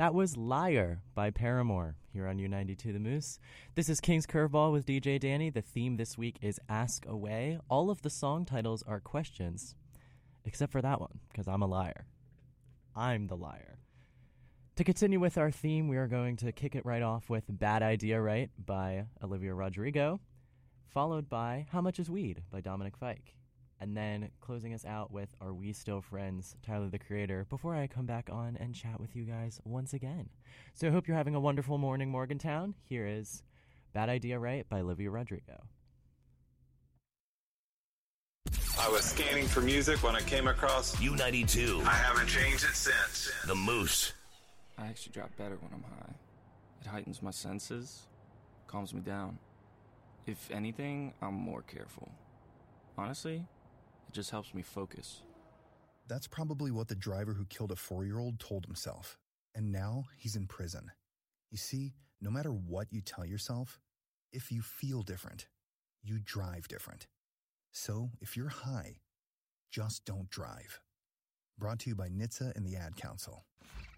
That was Liar by Paramore here on U92 The Moose. This is King's Curveball with DJ Danny. The theme this week is Ask Away. All of the song titles are questions, except for that one, because I'm a liar. I'm the liar. To continue with our theme, we are going to kick it right off with Bad Idea Right by Olivia Rodrigo, followed by How Much Is Weed by Dominic Fike. And then closing us out with Are We Still Friends, Tyler the Creator, before I come back on and chat with you guys once again. So I hope you're having a wonderful morning, Morgantown. Here is Bad Idea Right by Olivia Rodrigo. I was scanning for music when I came across U92. I haven't changed it since. The Moose. I actually drop better when I'm high. It heightens my senses, calms me down. If anything, I'm more careful. Honestly, it just helps me focus. That's probably what the driver who killed a 4-year-old told himself. And now he's in prison. You see, no matter what you tell yourself, if you feel different, you drive different. So if you're high, just don't drive. Brought to you by NHTSA and the Ad Council.